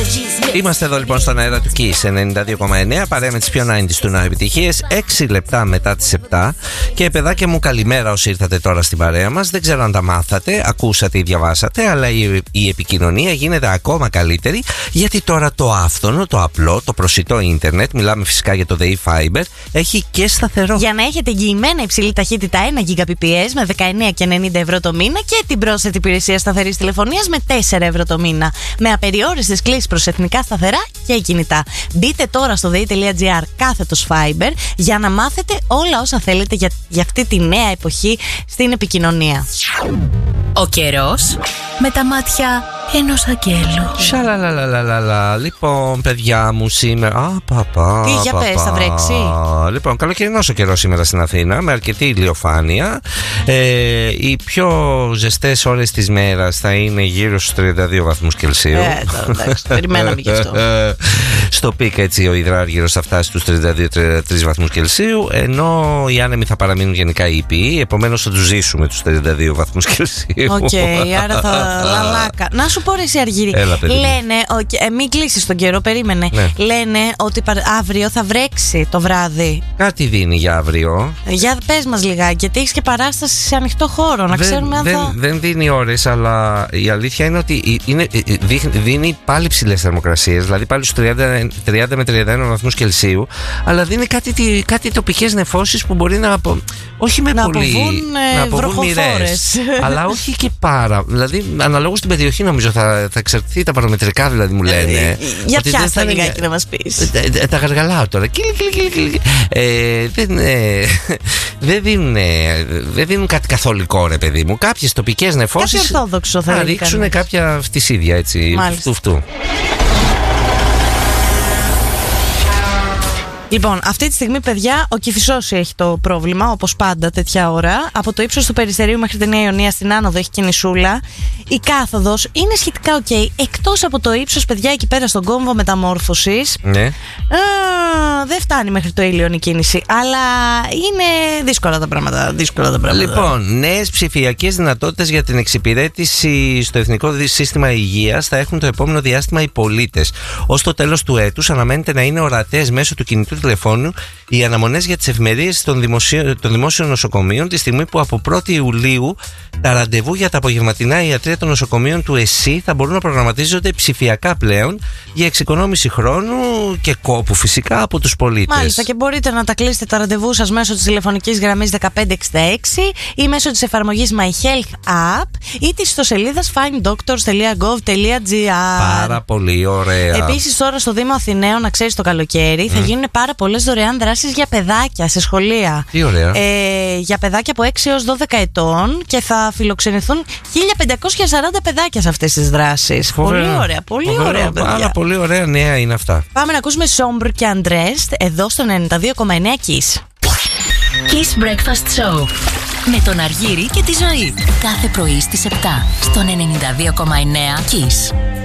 Είμαστε εδώ λοιπόν στον αέρα του Kiss 92,9. Παρέα με τις πιο 90's του νέου επιτυχίες. 6 λεπτά μετά τις 7. Και παιδάκια μου, καλημέρα όσοι ήρθατε τώρα στην παρέα μας. Δεν ξέρω αν τα μάθατε, ακούσατε ή διαβάσατε, αλλά η επικοινωνία γίνεται ακόμα καλύτερη. Γιατί τώρα το άφθονο, το απλό, το προσιτό ίντερνετ, μιλάμε φυσικά για το ΔΕΗ Fiber, έχει και σταθερό. Για να έχετε εγγυημένα υψηλή ταχύτητα 1 Gbps με 19,90 ευρώ το μήνα και την πρόσθετη υπηρεσία σταθερής τηλεφωνίας με 4 ευρώ το μήνα. Με απεριόριστες κλήσεις προς εθνικά σταθερά και κινητά. Μπείτε τώρα στο dei.gr/Fiber για να μάθετε όλα όσα θέλετε για αυτή τη νέα εποχή στην επικοινωνία. Ο καιρός με τα μάτια ενός αγγέλου. Σαλαλαλαλαλα. Λοιπόν, παιδιά μου, σήμερα. Τι για πες, θα βρέξει? Λοιπόν, καλοκαιρινός ο καιρός σήμερα στην Αθήνα, με αρκετή ηλιοφάνεια. Οι πιο ζεστές ώρες της μέρας θα είναι γύρω στους 32 βαθμούς Κελσίου. Εντάξει, περιμέναμε γι' αυτό. Στο πικ, έτσι, ο υδράργυρος θα φτάσει στους 32-33 βαθμούς Κελσίου, ενώ οι άνεμοι θα παραμείνουν γενικά ήπιοι, επομένως θα τους ζήσουμε τους 32 βαθμούς Κελσίου. Οκ, άρα θα λαλάκα. Να σου πω ρε εσύ Αργύρη, λένε, μην κλείσεις τον καιρό, περίμενε. Ναι. Λένε ότι αύριο θα βρέξει το βράδυ. Κάτι δίνει για αύριο. Για πες μας λιγάκι, γιατί έχεις και παράσταση σε ανοιχτό χώρο, να ξέρουμε αν θα... Δεν δίνει ώρες, αλλά η αλήθεια είναι ότι δίνει πάλι ψηλές θερμοκρασίες, δηλαδή πάλι στους 30 με 31 βαθμούς Κελσίου, αλλά δίνει κάτι τοπικές νεφώσεις που μπορεί να όχι με πολύ... να αποβούν μοιραίες, αλλά όχι και πάρα. Δηλαδή, αναλόγως στην περιοχή, νομίζω θα εξαρτηθεί τα παρομετρικά, δηλαδή μου λένε. Για πιάστα λιγάκι να μας πεις. Τα γαργαλάω τώρα. Δεν δίνουν κάτι καθολικό, ρε παιδί μου. Κάποιες τοπικές νεφώσεις κάποιο ορθόδοξο θα ρίξουν κάποια φτισίδια, έτσι, φτου. Λοιπόν, αυτή τη στιγμή, παιδιά, ο Κηφισός έχει το πρόβλημα, όπως πάντα τέτοια ώρα. Από το ύψος του Περιστερίου μέχρι τη Νέα Ιωνία στην άνοδο έχει κινησούλα. Η κάθοδος είναι σχετικά ok, εκτός από το ύψος, παιδιά, εκεί πέρα στον κόμβο μεταμόρφωσης. Ναι. Δεν φτάνει μέχρι το Ήλιον η κίνηση, αλλά είναι δύσκολα τα πράγματα. Λοιπόν, νέες ψηφιακές δυνατότητες για την εξυπηρέτηση στο Εθνικό Σύστημα Υγείας θα έχουν το επόμενο διάστημα οι πολίτες. Ως το τέλος του έτους αναμένεται να είναι ορατές μέσω του κινητού τηλεφώνου οι αναμονές για τις εφημερίες των δημόσιων νοσοκομείων, τη στιγμή που από 1η Ιουλίου τα ραντεβού για τα απογευματινά ιατρία των νοσοκομείων του ΕΣΥ θα μπορούν να προγραμματίζονται ψηφιακά πλέον, για εξοικονόμηση χρόνου και κόπου φυσικά από τους πολίτες. Μάλιστα, και μπορείτε να τα κλείσετε τα ραντεβού σας μέσω της τηλεφωνικής γραμμής 1566 ή μέσω της εφαρμογής My Health App ή της ιστοσελίδας finddoctors.gov.gr. Πάρα πολύ ωραία. Επίσης, τώρα στο Δήμο Αθηναίων, να ξέρεις, το καλοκαίρι θα γίνουν πάρα πολλές δωρεάν δράσεις για παιδάκια σε σχολεία. Τι ωραία. Για παιδάκια από 6 έως 12 ετών, και θα φιλοξενηθούν 1540 παιδάκια σε αυτές τις δράσεις. Πολύ ωραία, πολύ ωραία, παιδιά. Πάρα πολύ ωραία νέα είναι αυτά. Πάμε να ακούσουμε Sombre και Undressed εδώ στο 92,9 Kiss. Kiss Breakfast Show με τον Αργύρη και τη Ζωή. Κάθε πρωί στις 7 στο 92,9 Kiss.